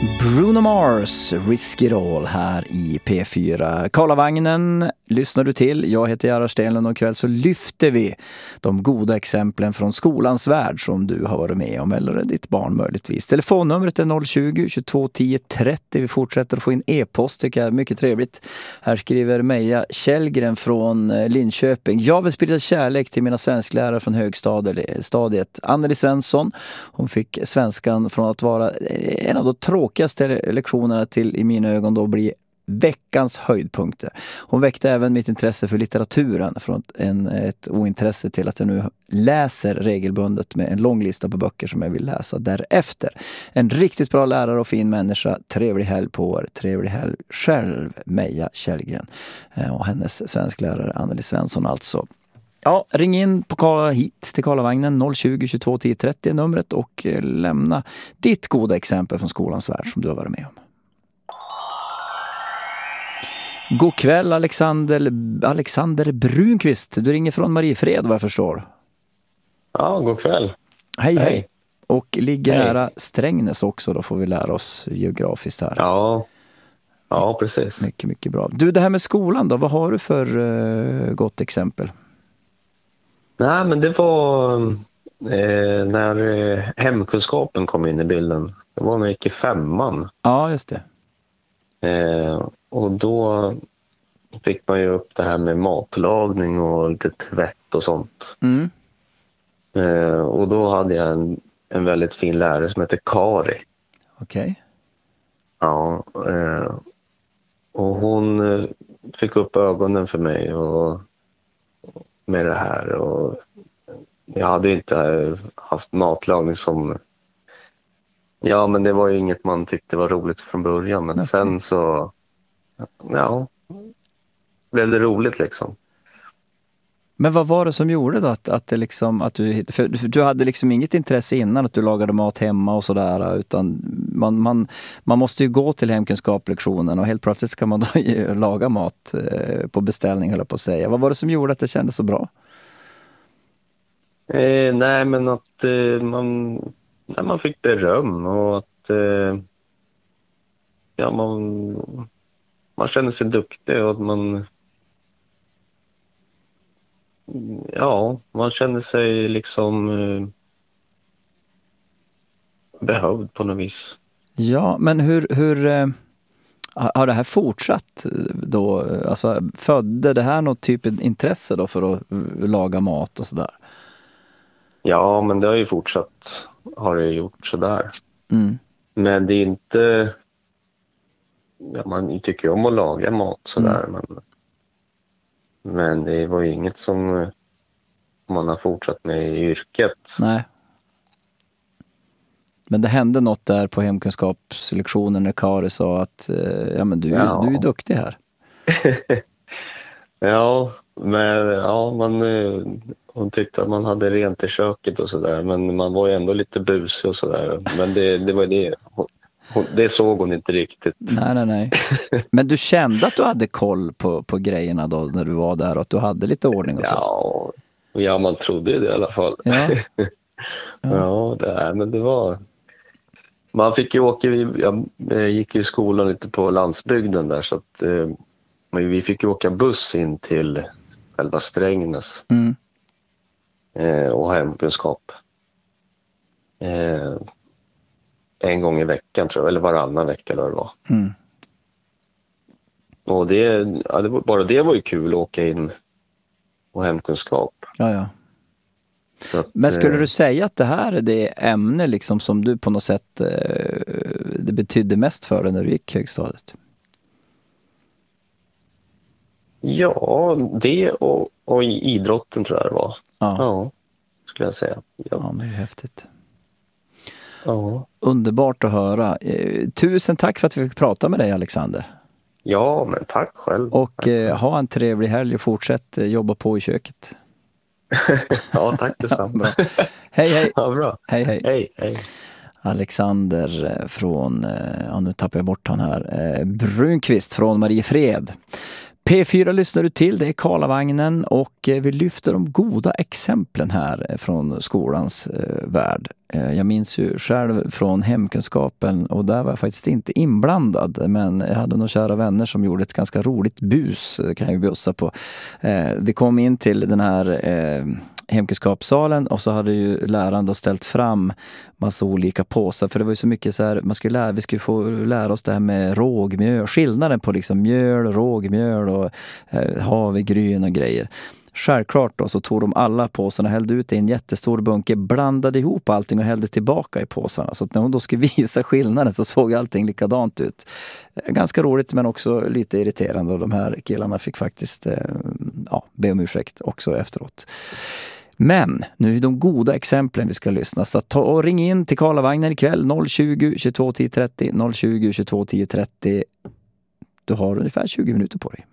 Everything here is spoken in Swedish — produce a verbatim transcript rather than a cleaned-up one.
Bruno Mars, Risk It All här i P fyra. Karlavagnen lyssnar du till. Jag heter Gerhard Stenlund och ikväll så lyfter vi de goda exemplen från skolans värld som du har varit med om, eller ditt barn möjligtvis. Telefonnumret är noll tjugo, tjugotvå, tio, trettio. Vi fortsätter att få in e-post, tycker jag är mycket trevligt. Här skriver Meja Källgren från Linköping. Jag vill sprida kärlek till mina svensklärare från högstadiet. Anneli Svensson, hon fick svenskan från att vara en av de tråkigaste lektionerna till i mina ögon då bli veckans höjdpunkter. Hon väckte även mitt intresse för litteraturen från en, ett ointresse till att jag nu läser regelbundet med en lång lista på böcker som jag vill läsa därefter. En riktigt bra lärare och fin människa. Trevlig helg på år. Trevlig helg själv, Meja Källgren. Och hennes svensklärare Anneli Svensson alltså. Ja, ring in på hit till Karlavagnen noll tjugo, tjugotvå, tio, trettio numret och lämna ditt goda exempel från skolans värld som du har varit med om. God kväll Alexander, Alexander Brunqvist. Du ringer från Mariefred vad jag förstår. Ja, god kväll. Hej, hej. hej. Och ligger hej. nära Strängnäs också, då får vi lära oss geografiskt här. Ja, ja precis. Mycket, mycket bra. Du, det här med skolan då, vad har du för uh, gott exempel? Nej, men det var eh, när eh, hemkunskapen kom in i bilden. Det var när jag gick i femman. Ja, just det. Eh, och då fick man ju upp det här med matlagning och lite tvätt och sånt. Mm. Eh, och då hade jag en, en väldigt fin lärare som heter Kari. Okej. Okay. Ja, eh, och hon eh, fick upp ögonen för mig och med det här, och jag hade inte haft matlagning som, ja men det var ju inget man tyckte var roligt från början, men okay. Sen så ja blev det roligt liksom. Men vad var det som gjorde då att, att det liksom att du, för du hade liksom inget intresse innan att du lagade mat hemma och sådär, utan man, man, man måste ju gå till hemkunskaplektionen och helt plötsligt ska man då laga mat eh, på beställning, höll jag på att säga. Vad var det som gjorde att det kändes så bra? Eh, nej men att eh, man, nej, man fick beröm och att eh, ja, man, man kände sig duktig och att man ja, man känner sig liksom eh, behövd på något vis. Ja, men hur, hur eh, har det här fortsatt då? Alltså, födde det här något typ av intresse då för att laga mat och sådär? Ja, men det har ju fortsatt, har det gjort sådär. Mm. Men det är inte, ja, man tycker om att laga mat sådär, mm. men Men det var ju inget som man har fortsatt med i yrket. Nej. Men det hände något där på hemkunskapslektionen när Kari sa att ja, men du, ja. du är duktig här. ja, men ja, man, hon tyckte att man hade rent i köket och sådär. Men man var ju ändå lite busig och sådär. Men det, det var det. Hon, det såg hon inte riktigt. Nej, nej, nej. Men du kände att du hade koll på, på grejerna då när du var där och att du hade lite ordning och så? Ja, ja man trodde ju det i alla fall. Ja, ja. ja det är, men det var... Man fick ju åka... Jag gick ju i skolan lite på landsbygden där så att eh, vi fick ju åka buss in till själva Strängnäs. Mm. Eh, och hemkunskap. Eh, En gång i veckan tror jag, eller varannan vecka eller vad det var. Mm. Och det, ja, det var, bara det var ju kul att åka in och hemkunskap. Ja, ja. Att, men skulle eh, du säga att det här är det ämne liksom som du på något sätt eh, det betydde mest för dig när du gick högstadiet? Ja, det och, och idrotten tror jag det var. Ja, ja skulle jag säga. Ja, ja det är häftigt. Ja. Underbart att höra. Tusen tack för att vi fick prata med dig, Alexander. Ja, men tack själv. Och tack. Eh, ha en trevlig helg och fortsätt jobba på i köket. ja, tack detsamma. Ja, hej, hej. Ja, bra. Hej, hej. Hej, hej. Alexander från, ja nu tappar jag bort han här, Brunqvist från Mariefred. P fyra lyssnar du till, det är Karlavagnen och vi lyfter de goda exemplen här från skolans värld. Jag minns ju själv från hemkunskapen och där var jag faktiskt inte inblandad, men jag hade några kära vänner som gjorde ett ganska roligt bus, kan jag ju bjussa på. Vi kom in till den här hemkunskapssalen och så hade ju läraren då ställt fram massa olika påsar, för det var ju så mycket så här, man skulle lära, vi skulle få lära oss det här med rågmjöl, skillnaden på liksom mjöl, rågmjöl och eh, havregryn och grejer. Självklart då så tog de alla påsarna, hällde ut i en jättestor bunke, blandade ihop allting och hällde tillbaka i påsarna. Så att när hon då skulle visa skillnaden så såg allting likadant ut. Ganska roligt men också lite irriterande, och de här killarna fick faktiskt eh, ja, be om ursäkt också efteråt. Men nu är de goda exemplen vi ska lyssna. Så ta och ring in till Karlavagnen ikväll noll tjugo, tjugotvå tio trettio, noll tjugo, tjugotvå tio trettio. Du har ungefär tjugo minuter på dig.